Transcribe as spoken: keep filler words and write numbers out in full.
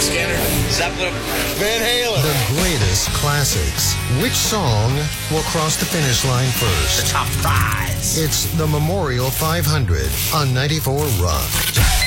Skinner, Zeppelin, Van Halen. The greatest classics. Which song will cross the finish line first? The top five. It's the Memorial five hundred on ninety-four Rock.